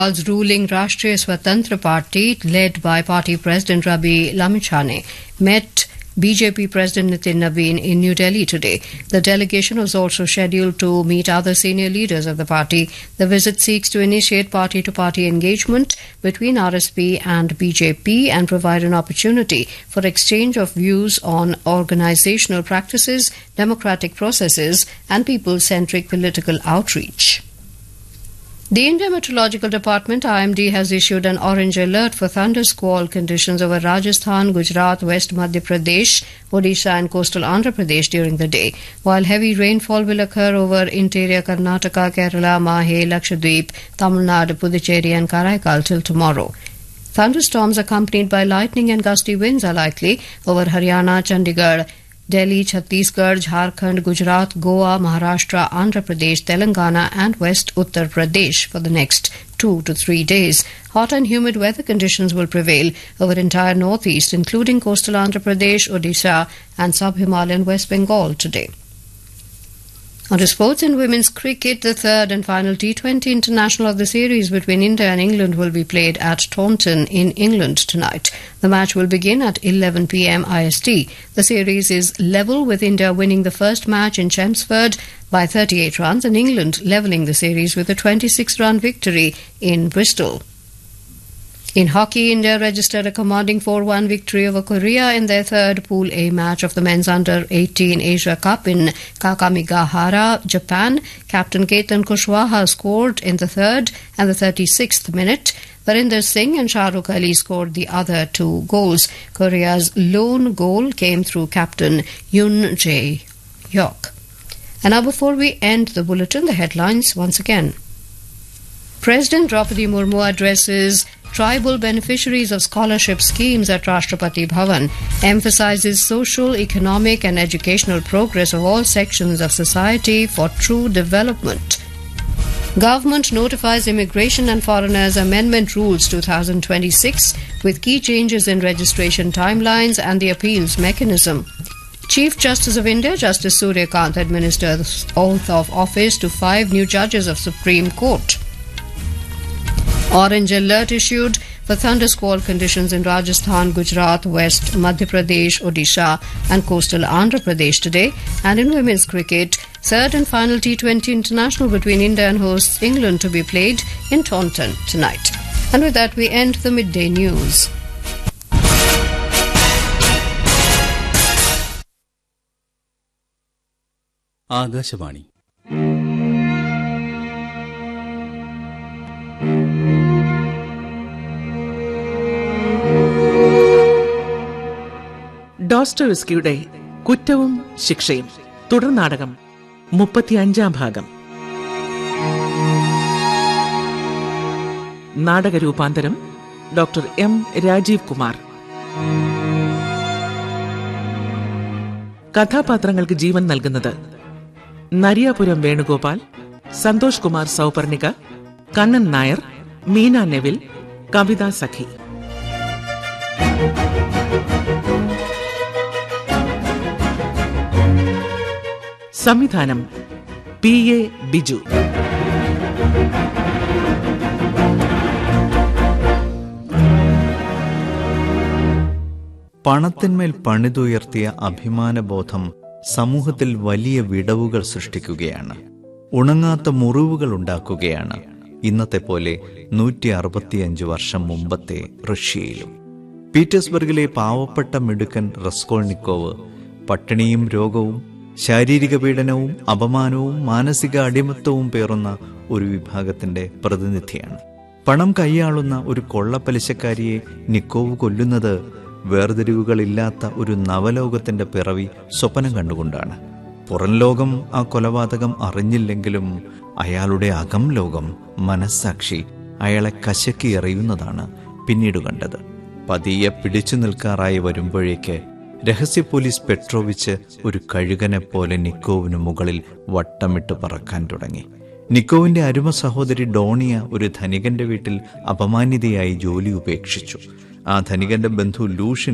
Nepal's ruling Rashtriya Swatantra Party, led by party president Rabi Lamichhane, met BJP President Nitin Nabin in New Delhi today. The delegation was also scheduled to meet other senior leaders of the party. The visit seeks to initiate party-to-party engagement between RSP and BJP and provide an opportunity for exchange of views on organizational practices, democratic processes, and people-centric political outreach. The India Meteorological Department (IMD) has issued an orange alert for thunder squall conditions over Rajasthan, Gujarat, West Madhya Pradesh, Odisha and coastal Andhra Pradesh during the day, while heavy rainfall will occur over interior Karnataka, Kerala, Mahe, Lakshadweep, Tamil Nadu, Puducherry and Karaikal till tomorrow. Thunderstorms accompanied by lightning and gusty winds are likely over Haryana, Chandigarh, Delhi, Chhattisgarh, Jharkhand, Gujarat, Goa, Maharashtra, Andhra Pradesh, Telangana and West Uttar Pradesh for the next 2 to 3 days. Hot and humid weather conditions will prevail over entire northeast, including coastal Andhra Pradesh, Odisha and sub-Himalayan West Bengal today. On to sports in women's cricket, the third and final T20 international of the series between India and England will be played at Taunton in England tonight. The match will begin at 11 p.m. IST. The series is level, with India winning the first match in Chelmsford by 38 runs and England levelling the series with a 26-run victory in Bristol. In hockey, India registered a commanding 4-1 victory over Korea in their third Pool A match of the Men's Under-18 Asia Cup in Kakamigahara, Japan. Captain Ketan Kushwaha scored in the third and the 36th minute. Varinder Singh and Shahrukh Ali scored the other 2 goals. Korea's lone goal came through captain Yoon Jae-hyuk. And now, before we end the bulletin, the headlines once again. President Draupadi Murmu addresses tribal beneficiaries of scholarship schemes at Rashtrapati Bhavan, emphasizes social, economic and educational progress of all sections of society for true development. Government notifies Immigration and Foreigners Amendment Rules 2026 with key changes in registration timelines and the appeals mechanism. Chief Justice of India, Justice Surya Kant, administers oath of office to 5 new judges of Supreme Court. Orange alert issued for thunder squall conditions in Rajasthan, Gujarat, West Madhya Pradesh, Odisha and coastal Andhra Pradesh today. And in women's cricket, third and final T20 international between India and hosts England to be played in Taunton tonight. And with that, we end the midday news. Akashvani. ഡോസ്റ്റോവസ്കിയുടെ കുറ്റവും ശിക്ഷയും തുടർനാടകം 35-ാം ഭാഗം. നാടകരൂപാന്തരം doctor M Rajeev Kumar. കഥാപാത്രങ്ങൾക്ക് ജീവൻ നൽകുന്നത് Nariyapuram Venugopal, Santhosh Kumar Sauparnika, Kannan Nair, Meena Neville, കവിത സഖി. സംവിധാനം PA Biju. പണത്തിന്മേൽ പണിതുയർത്തിയ അഭിമാനബോധം സമൂഹത്തിൽ വലിയ വിടവുകൾ സൃഷ്ടിക്കുകയാണ്. ഉണങ്ങാത്ത മുറിവുകൾ ഉണ്ടാക്കുകയാണ്. ഇന്നത്തെ പോലെ 165 വർഷം മുമ്പത്തെ റഷ്യയിലും. പീറ്റേഴ്സ്ബർഗിലെ പാവപ്പെട്ട മിടുക്കൻ റസ്കോൾനിക്കോവ് പട്ടിണിയും രോഗവും ശാരീരിക പീഡനവും അപമാനവും മാനസിക അടിമത്തവും പേറുന്ന ഒരു വിഭാഗത്തിന്റെ പ്രതിനിധിയാണ്. പണം കൈയാളുന്ന ഒരു കൊള്ളപ്പലിശക്കാരിയെ നിക്കോവ് കൊല്ലുന്നത് വേർതിരിവുകളില്ലാത്ത ഒരു നവലോകത്തിന്റെ പിറവി സ്വപ്നം കണ്ടുകൊണ്ടാണ്. പുറം ലോകം ആ കൊലപാതകം അറിഞ്ഞില്ലെങ്കിലും അയാളുടെ അകം ലോകം, മനസ്സാക്ഷി അയാളെ കശക്കി എറിയുന്നതാണ് പിന്നീട് കണ്ടത്. പതിയെ പിടിച്ചു നിൽക്കാറായി വരുമ്പോഴേക്ക് രഹസ്യ പോലീസ് പെട്രോവിച്ച് ഒരു കഴുകനെ പോലെ നിക്കോവിന് മുകളിൽ വട്ടമിട്ട് പറക്കാൻ തുടങ്ങി. നിക്കോവിന്റെ അരുമ സഹോദരി ഡോണിയ ഒരു ധനികന്റെ വീട്ടിൽ അപമാനിതയായി ജോലി ഉപേക്ഷിച്ചു. ആ ധനികന്റെ ബന്ധു ലൂഷ്യൻ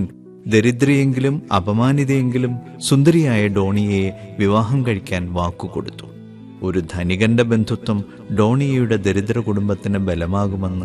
ദരിദ്രയെങ്കിലും അപമാനിതയെങ്കിലും സുന്ദരിയായ ഡോണിയയെ വിവാഹം കഴിക്കാൻ വാക്കുകൊടുത്തു. ഒരു ധനികന്റെ ബന്ധുത്വം ഡോണിയയുടെ ദരിദ്ര കുടുംബത്തിന് ബലമാകുമെന്ന്